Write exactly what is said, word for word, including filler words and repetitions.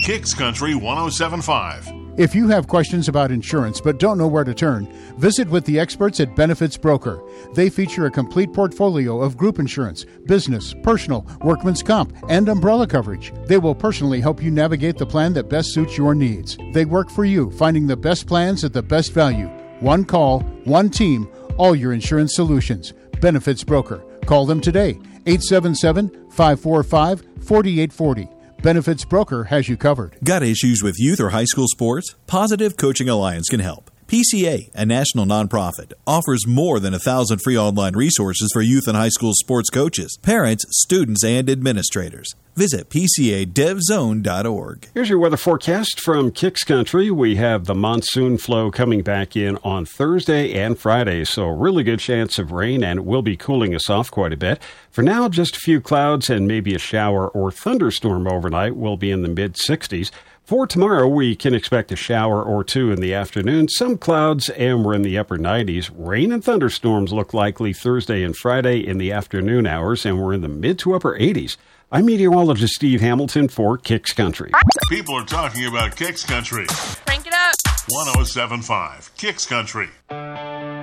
Kicks Country one oh seven point five. If you have questions about insurance but don't know where to turn, visit with the experts at Benefits Broker. They feature a complete portfolio of group insurance, business, personal, workman's comp, and umbrella coverage. They will personally help you navigate the plan that best suits your needs. They work for you, finding the best plans at the best value. One call, one team, all your insurance solutions. Benefits Broker. Call them today, eight seven seven, five four five, four eight four zero. Benefits Broker has you covered. Got issues with youth or high school sports? Positive Coaching Alliance can help. P C A, a national nonprofit, offers more than a thousand free online resources for youth and high school sports coaches, parents, students, and administrators. Visit P C A dev zone dot org. Here's your weather forecast from Kicks Country. We have the monsoon flow coming back in on Thursday and Friday, so really good chance of rain, and it will be cooling us off quite a bit. For now, just a few clouds and maybe a shower or thunderstorm overnight. Will be in the mid sixties. For tomorrow, we can expect a shower or two in the afternoon, some clouds, and we're in the upper nineties. Rain and thunderstorms look likely Thursday and Friday in the afternoon hours, and we're in the mid to upper eighties. I'm meteorologist Steve Hamilton for Kicks Country. People are talking about Kicks Country. Crank it up. one oh seven point five, Kicks Country.